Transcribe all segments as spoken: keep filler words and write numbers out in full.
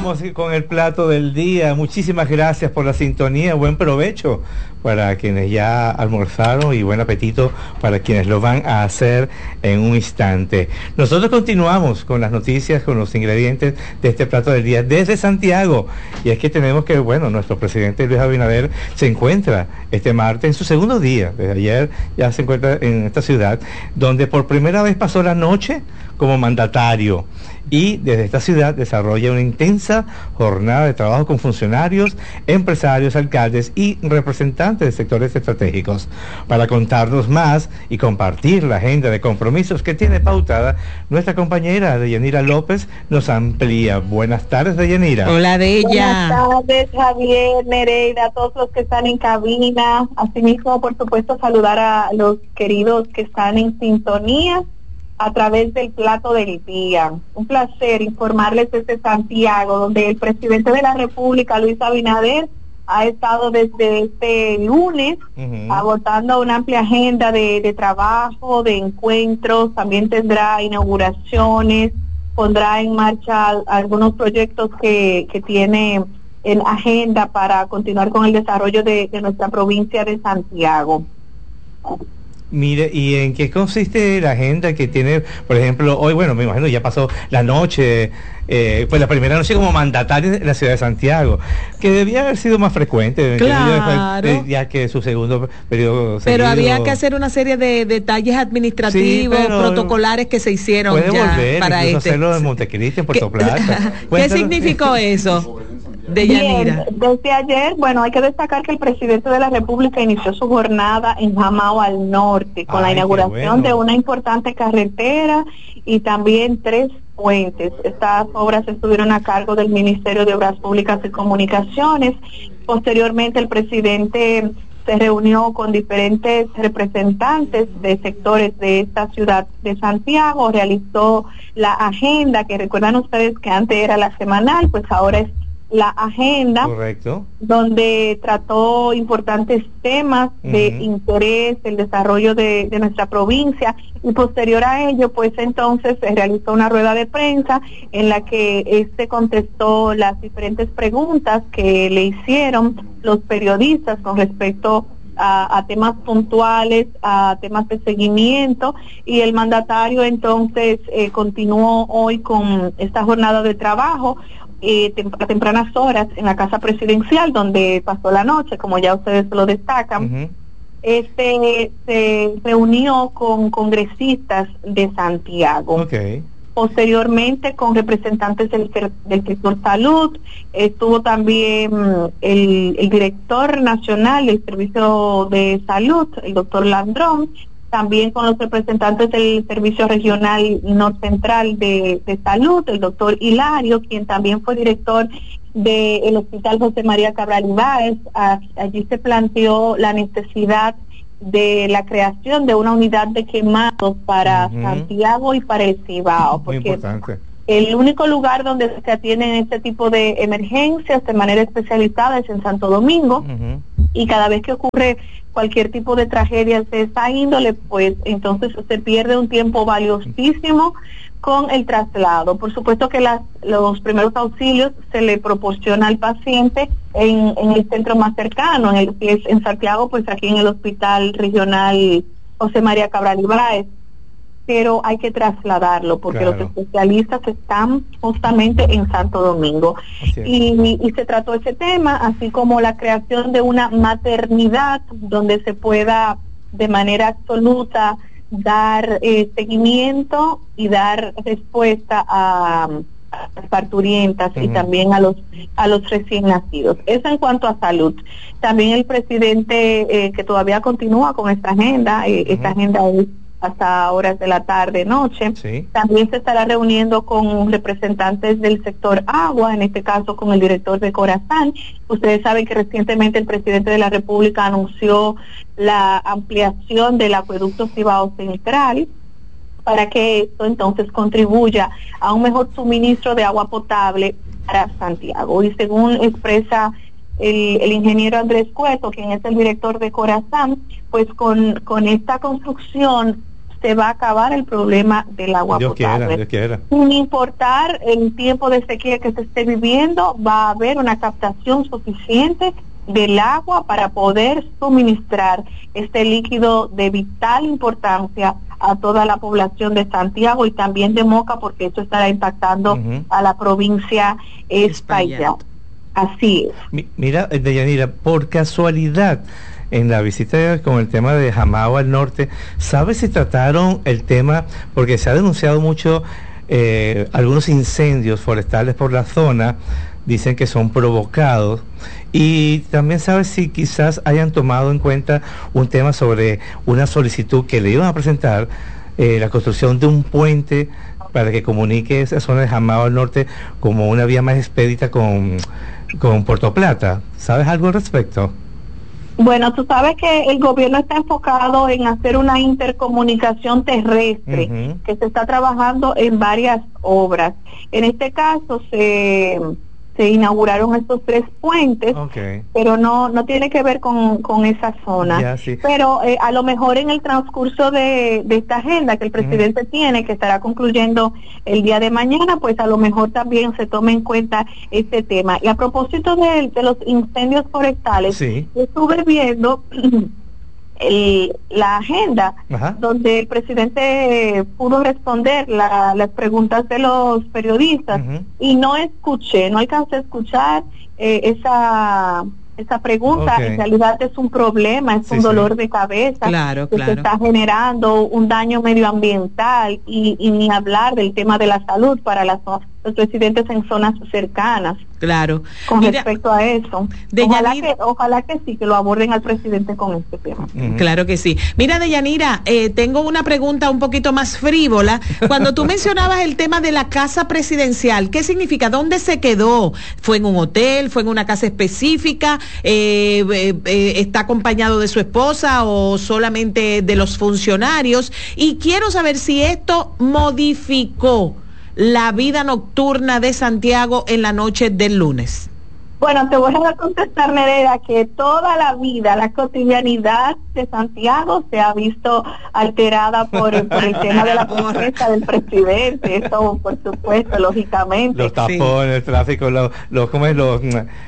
vamos con el plato del día. Muchísimas gracias por la sintonía. Buen provecho para quienes ya almorzaron y buen apetito para quienes lo van a hacer en un instante. Nosotros continuamos con las noticias, con los ingredientes de este plato del día desde Santiago. Y es que tenemos que, bueno, nuestro presidente Luis Abinader se encuentra este martes en su segundo día. Desde ayer ya se encuentra en esta ciudad, donde por primera vez pasó la noche como mandatario. Y desde esta ciudad desarrolla una intensa jornada de trabajo con funcionarios, empresarios, alcaldes y representantes de sectores estratégicos. Para contarnos más y compartir la agenda de compromisos que tiene pautada, nuestra compañera Deyanira López nos amplía. Buenas tardes, Deyanira. Hola, Deya. Buenas tardes, Javier, Nereida, a todos los que están en cabina. Asimismo, por supuesto, saludar a los queridos que están en sintonía a través del plato del día. Un placer informarles desde Santiago, donde el presidente de la República, Luis Abinader, ha estado desde este lunes uh-huh. agotando una amplia agenda de, de trabajo, de encuentros. También tendrá inauguraciones, pondrá en marcha algunos proyectos que, que tiene en agenda para continuar con el desarrollo de, de nuestra provincia de Santiago. Mire, ¿y en qué consiste la agenda que tiene, por ejemplo, hoy, bueno, me imagino ya pasó la noche, eh, pues la primera noche como mandatario en la ciudad de Santiago, que debía haber sido más frecuente, claro, que, ya que su segundo periodo pero seguido, había que hacer una serie de detalles administrativos, sí, protocolares que se hicieron puede ya volver, para este. hacerlo en Montecristi, en Puerto ¿Qué, Plata. ¿Qué significó eso? Deyanira. Bien, desde ayer, bueno, hay que destacar que el presidente de la República inició su jornada en Jamao al Norte con Ay, la inauguración bueno. de una importante carretera y también tres puentes. Estas obras estuvieron a cargo del Ministerio de Obras Públicas y Comunicaciones. Posteriormente, el presidente se reunió con diferentes representantes de sectores de esta ciudad de Santiago, realizó la agenda, que recuerdan ustedes que antes era la semanal, pues ahora es la agenda. Correcto. Donde trató importantes temas uh-huh. de interés, el desarrollo de, de nuestra provincia, y posterior a ello, pues entonces se realizó una rueda de prensa en la que este contestó las diferentes preguntas que le hicieron los periodistas con respecto A, a temas puntuales, a temas de seguimiento, y el mandatario entonces eh, continuó hoy con esta jornada de trabajo eh, tem- a tempranas horas en la Casa Presidencial, donde pasó la noche, como ya ustedes lo destacan. Uh-huh. Este se reunió con congresistas de Santiago. Okay. Posteriormente con representantes del, del sector salud, estuvo también el, el director nacional del Servicio de Salud, el doctor Landrón, también con los representantes del Servicio Regional Norcentral de, de Salud, el doctor Hilario, quien también fue director del Hospital José María Cabral Ibáez. Allí se planteó la necesidad de la creación de una unidad de quemados para uh-huh. Santiago y para el Cibao, porque el único lugar donde se atienden este tipo de emergencias de manera especializada es en Santo Domingo, uh-huh. y cada vez que ocurre cualquier tipo de tragedia de esta índole, pues entonces se pierde un tiempo valiosísimo con el traslado. Por supuesto que las, los primeros auxilios se le proporciona al paciente en, en el centro más cercano, en, el, en Santiago, pues aquí en el Hospital Regional José María Cabral Ibáez, pero hay que trasladarlo porque claro. los especialistas están justamente en Santo Domingo. Y, y se trató ese tema, así como la creación de una maternidad donde se pueda de manera absoluta dar eh, seguimiento y dar respuesta a, a las parturientas uh-huh. y también a los a los recién nacidos. Eso en cuanto a salud. También el presidente eh, que todavía continúa con esta agenda, eh, uh-huh. esta agenda es hasta horas de la tarde, noche. Sí. También se estará reuniendo con representantes del sector agua, en este caso con el director de Corazán. Ustedes saben que recientemente el presidente de la República anunció la ampliación del acueducto Cibao Central para que esto entonces contribuya a un mejor suministro de agua potable para Santiago. Y según expresa El, el ingeniero Andrés Cueto, quien es el director de Corazán, pues con, con esta construcción se va a acabar el problema del agua Dios potable. Quiera, Dios quiera. Sin importar el tiempo de sequía que se esté viviendo, va a haber una captación suficiente del agua para poder suministrar este líquido de vital importancia a toda la población de Santiago y también de Moca, porque esto estará impactando uh-huh. a la provincia Espaillat. Así es. Mi, mira, Deyanira, por casualidad, en la visita con el tema de Jamao al norte, ¿sabes si trataron el tema? Porque se ha denunciado mucho eh, algunos incendios forestales por la zona, dicen que son provocados, y también sabes si quizás hayan tomado en cuenta un tema sobre una solicitud que le iban a presentar, eh, la construcción de un puente para que comunique esa zona de Jamao al norte como una vía más expedita con, con Puerto Plata. ¿Sabes algo al respecto? Bueno, tú sabes que el gobierno está enfocado en hacer una intercomunicación terrestre, uh-huh. que se está trabajando en varias obras. En este caso se... se inauguraron estos tres puentes, okay. pero no no tiene que ver con, con esa zona. Yeah, sí. Pero eh, a lo mejor en el transcurso de, de esta agenda que el presidente mm. tiene, que estará concluyendo el día de mañana, pues a lo mejor también se tome en cuenta este tema. Y a propósito de, de los incendios forestales, sí. estuve viendo El, la agenda, Ajá. donde el presidente pudo responder la, las preguntas de los periodistas, uh-huh. y no escuché, no alcancé a escuchar eh, esa esa pregunta. Okay. En realidad es un problema, es sí, un dolor sí. de cabeza, claro, que claro. se está generando un daño medioambiental y, y ni hablar del tema de la salud para las, los residentes en zonas cercanas. Claro. Con Mira, respecto a eso, ojalá Deyanira, que, ojalá que sí, que lo aborden al presidente con este tema. Uh-huh. Claro que sí. Mira, Deyanira, eh, tengo una pregunta un poquito más frívola. Cuando tú mencionabas el tema de la casa presidencial, ¿qué significa? ¿Dónde se quedó? ¿Fue en un hotel? ¿Fue en una casa específica? Eh, eh, eh, ¿Está acompañado de su esposa o solamente de los funcionarios? Y quiero saber si esto modificó la vida nocturna de Santiago en la noche del lunes. Bueno, te voy a contestar, Nereida, que toda la vida, la cotidianidad de Santiago se ha visto alterada por, por el tema de la protesta del presidente. Eso, por supuesto, lógicamente. Los tapones, sí. el tráfico, los, los, ¿cómo es? Los...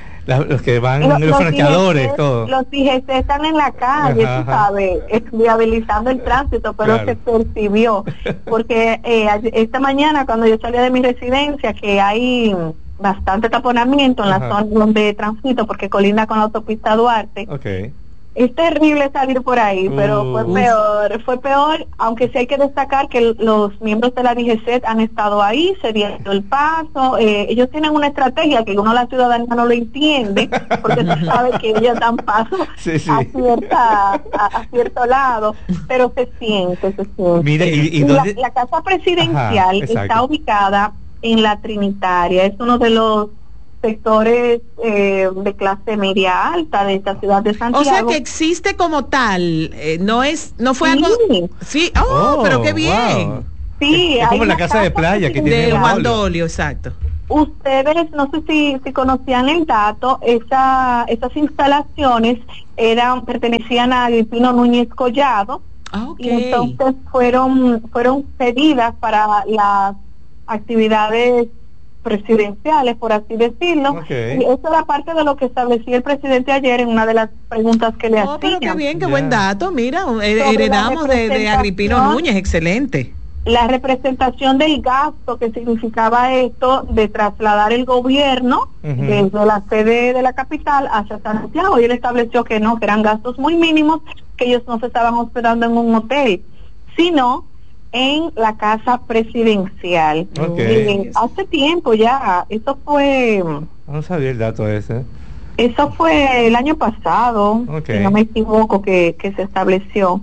los que van, los, los franqueadores, todo. Los I G C están en la calle, ajá, tú sabes, viabilizando el tránsito, pero claro. se percibió, porque eh, esta mañana cuando yo salía de mi residencia, que hay bastante taponamiento en ajá. la zona donde transito, porque colinda con la autopista Duarte, okay. es terrible salir por ahí, pero uh, fue uf. peor, fue peor, aunque sí hay que destacar que los miembros de la D G C han estado ahí, cediendo el paso, eh, ellos tienen una estrategia que uno la ciudadanía no lo entiende, porque tú sabes que ellos dan paso sí, sí. a cierta, a, a cierto lado, pero se siente, se siente. Mira, y, y, y dónde... la, la casa presidencial Ajá, está ubicada en la Trinitaria, es uno de los sectores eh, de clase media alta de esta ciudad de Santiago. O sea que existe como tal, eh, no es, no fue sí. algo. Sí, oh, oh pero qué bien. Wow. Sí, es, es como la casa, casa de playa que tiene de Juan Dolio, exacto. Ustedes, no sé si, si conocían el dato, esa, esas instalaciones eran pertenecían a Agripino Núñez Collado, ah, okay. y entonces fueron fueron cedidas para las actividades presidenciales, por así decirlo. Okay. Y eso era parte de lo que establecía el presidente ayer en una de las preguntas que le oh, hacían. Pero qué bien, qué yeah. buen dato, mira, heredamos de, de Agripino Núñez, excelente. La representación del gasto que significaba esto de trasladar el gobierno uh-huh. desde la sede de la capital hacia Santiago, y él estableció que no, que eran gastos muy mínimos, que ellos no se estaban hospedando en un hotel, sino en la casa presidencial. Okay. Eh, hace tiempo ya, eso fue... No sabía el dato ese. Eso fue el año pasado, okay. si no me equivoco, que, que se estableció.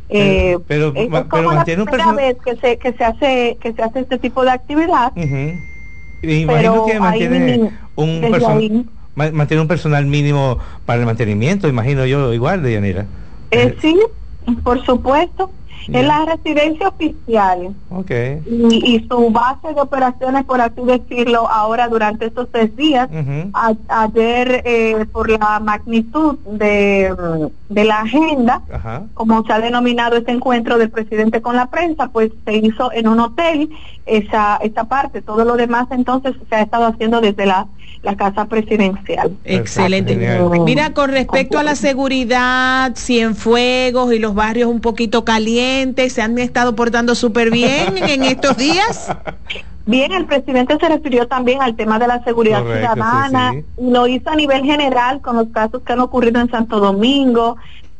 Eh, pero pero, es pero como mantiene la un primera person... vez que se que se hace que se hace este tipo de actividad. Uh-huh. Imagino que mantiene ahí, un personal mantiene un personal mínimo para el mantenimiento, imagino yo, igual, Deyanira. Eh, sí, por supuesto. Yeah. Es la residencia oficial. Okay. Y, y su base de operaciones, por así decirlo, ahora durante estos tres días. Uh-huh. a, ayer, eh, por la magnitud de, de la agenda, uh-huh. como se ha denominado este encuentro del presidente con la prensa, pues se hizo en un hotel esa, esa parte. Todo lo demás entonces se ha estado haciendo desde la, la casa presidencial. Excelente. Mira, con respecto a la seguridad, Cienfuegos y los barrios un poquito calientes, ¿se han estado portando súper bien en estos días? Bien, el presidente se refirió también al tema de la seguridad Correcto, ciudadana, sí, sí. y lo hizo a nivel general con los casos que han ocurrido en Santo Domingo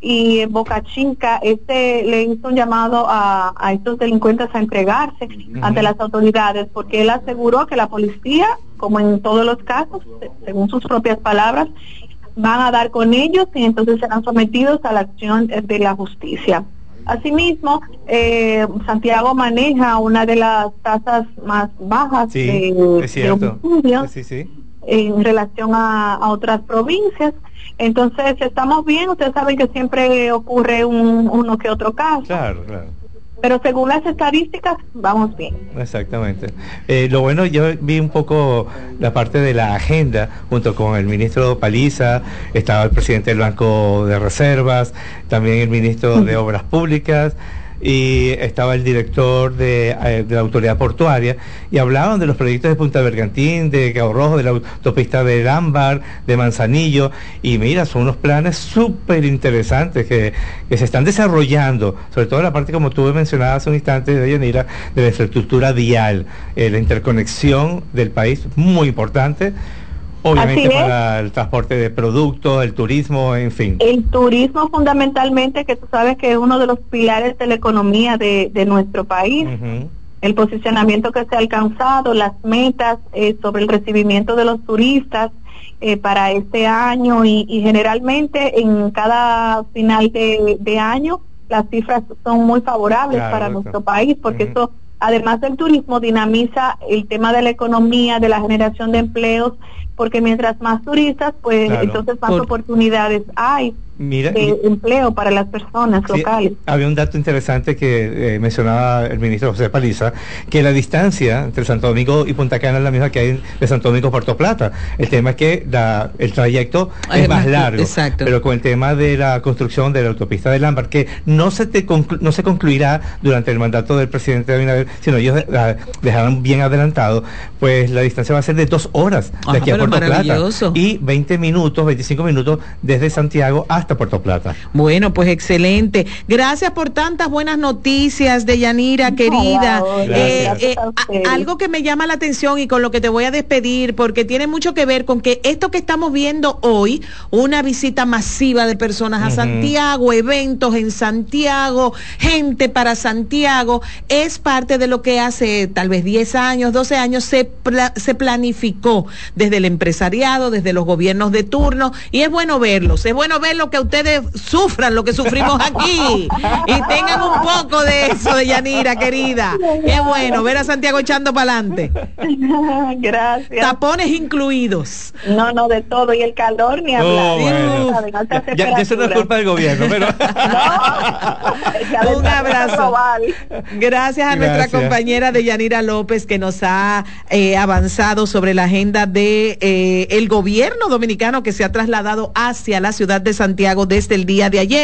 y en Boca Chica. Este le hizo un llamado a, a estos delincuentes a entregarse uh-huh. ante las autoridades, porque él aseguró que la policía, como en todos los casos, según sus propias palabras, van a dar con ellos y entonces serán sometidos a la acción de la justicia. Asimismo, eh, Santiago maneja una de las tasas más bajas sí, de, es cierto. de homicidios sí, sí. en relación a, a otras provincias. Entonces, estamos bien. Ustedes saben que siempre ocurre un, uno que otro caso. Claro, claro. Pero según las estadísticas, vamos bien. Exactamente. Eh, lo bueno, yo vi un poco la parte de la agenda, junto con el ministro Paliza, estaba el presidente del Banco de Reservas, también el ministro de Obras Públicas, y estaba el director de, eh, de la autoridad portuaria, y hablaban de los proyectos de Punta Bergantín, de Cabo Rojo, de la autopista del Ámbar, de Manzanillo, y mira, son unos planes súper interesantes que, que se están desarrollando, sobre todo la parte, como tú mencionabas hace un instante, de Yanira, de la infraestructura vial, eh, la interconexión del país, muy importante. Obviamente para el transporte de productos, el turismo, en fin. El turismo fundamentalmente, que tú sabes que es uno de los pilares de la economía de, de nuestro país. Uh-huh. El posicionamiento que se ha alcanzado, las metas eh, sobre el recibimiento de los turistas eh, para este año y, y generalmente en cada final de, de año las cifras son muy favorables claro, para eso. Nuestro país, porque uh-huh. eso, además del turismo, dinamiza el tema de la economía, de la generación de empleos, porque mientras más turistas, pues claro. entonces más Por... oportunidades hay Mira, de y... empleo para las personas sí, locales. Había un dato interesante que eh, mencionaba el ministro José Paliza, que la distancia entre Santo Domingo y Punta Cana es la misma que hay de Santo Domingo a Puerto Plata. El tema es que la, el trayecto Ay, es más, más largo, exacto. pero con el tema de la construcción de la autopista del Ámbar, que no se te conclu- no se concluirá durante el mandato del presidente Abinader, sino ellos la dejarán bien adelantado, pues la distancia va a ser de dos horas de Ajá, aquí a Puerto Plata y veinte minutos, veinticinco minutos desde Santiago hasta Puerto Plata. Bueno, pues excelente. Gracias por tantas buenas noticias, Deyanira, querida. Eh, eh, a, algo que me llama la atención y con lo que te voy a despedir, porque tiene mucho que ver con que esto que estamos viendo hoy, una visita masiva de personas a uh-huh. Santiago, eventos en Santiago, gente para Santiago, es parte de lo que hace tal vez diez años, doce años se, pla- se planificó desde el empresariado, desde los gobiernos de turno, y es bueno verlos, es bueno ver lo que ustedes sufran, lo que sufrimos aquí, y tengan un poco de eso, de Yanira, querida. Qué bueno, ver a Santiago echando para adelante. Gracias. Tapones incluidos. No, no, de todo, y el calor ni hablar. Oh, bueno. ya, ya, eso no es culpa del gobierno, pero... no, un abrazo. Gracias a Gracias. nuestra compañera Deyanira López, que nos ha eh, avanzado sobre la agenda de eh, el gobierno dominicano que se ha trasladado hacia la ciudad de Santiago desde el día de ayer.